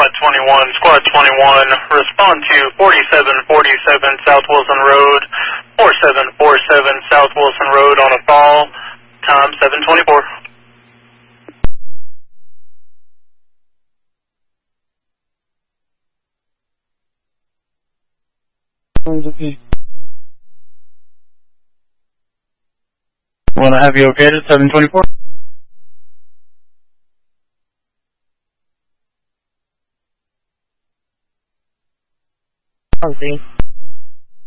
Squad 21, respond to 4747 South Wilson Road, 4747 South Wilson Road on a fall, time 7:24. Okay. Want to have you okay at 7:24? Okay.